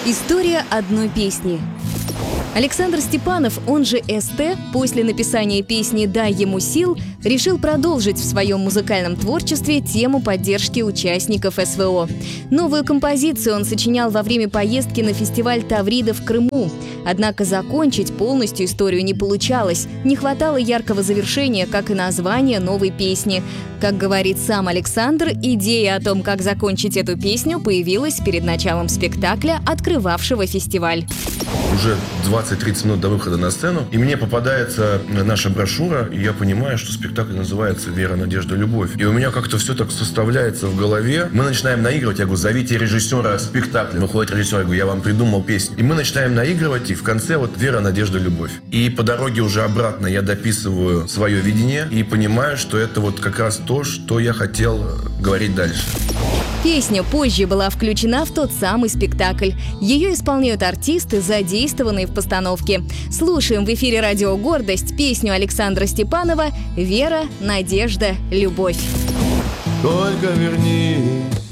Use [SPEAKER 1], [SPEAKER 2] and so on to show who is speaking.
[SPEAKER 1] История одной песни. Александр Степанов, он же СТ, после написания песни «Дай ему сил» решил продолжить в своем музыкальном творчестве тему поддержки участников СВО. Новую композицию он сочинял во время поездки на фестиваль Таврида в Крыму. Однако закончить полностью историю не получалось. Не хватало яркого завершения, как и названия новой песни. Как говорит сам Александр, идея о том, как закончить эту песню, появилась перед началом спектакля, открывавшего фестиваль.
[SPEAKER 2] Уже 20-30 минут до выхода на сцену, и мне попадается наша брошюра, и я понимаю, что спектакль называется «Вера, надежда, любовь». И у меня как-то все так составляется в голове. Мы начинаем наигрывать, я говорю, зовите режиссера спектакля. Выходит режиссер, я говорю, я вам придумал песню. И мы начинаем наигрывать, и в конце вот «Вера, надежда, любовь». И по дороге уже обратно я дописываю свое видение и понимаю, что это вот как раз то, что я хотел говорить дальше.
[SPEAKER 1] Песня позже была включена в тот самый спектакль. Ее исполняют артисты, задействованные в постановке. Слушаем в эфире «Радио Гордость» песню Александра Степанова «Вера, надежда, любовь».
[SPEAKER 3] Только вернись